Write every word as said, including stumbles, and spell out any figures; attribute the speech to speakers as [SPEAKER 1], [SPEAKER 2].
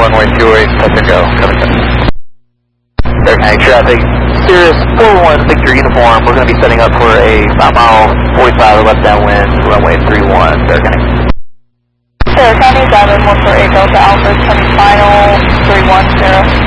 [SPEAKER 1] runway two eight, touch and go. Coming in. Air traffic, Cirrus four one Victor uniform. We're going to be setting up for a five mile forty-five left downwind, runway three one. Air County.
[SPEAKER 2] Air County, Diamond one four eight Delta Alpha, turning final three one zero.